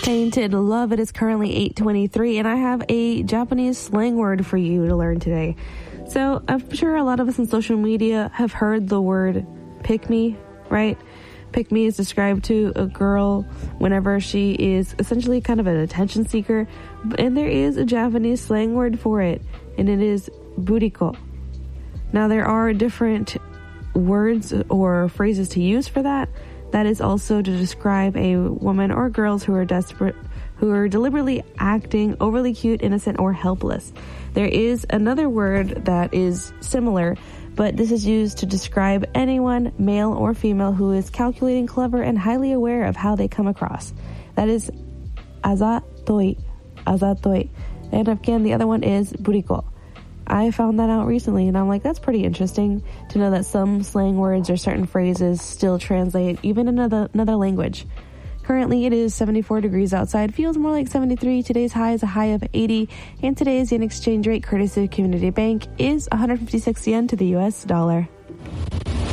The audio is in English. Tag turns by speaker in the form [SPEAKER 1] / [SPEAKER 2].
[SPEAKER 1] Tainted Love. It is currently 8:23, and I have a Japanese slang word for you to learn today. So I'm sure a lot of us in social media have heard the word pick me, right? Pick me is described to a girl whenever she is essentially kind of an attention seeker, and there is a Japanese slang word for it, and it is buriko. Now there are different words or phrases to use for that. That is also to describe a woman or girls who are desperate, who are deliberately acting overly cute, innocent, or helpless. There is another word that is similar, but this is used to describe anyone, male or female, who is calculating, clever, and highly aware of how they come across. That is azatoi. And again, the other one is buriko. I found that out recently, and I'm like, that's pretty interesting to know that some slang words or certain phrases still translate even in another language. Currently, it is 74 degrees outside, feels more like 73. Today's high is a high of 80, and today's yen exchange rate, courtesy of Community Bank, is 156 yen to the US dollar.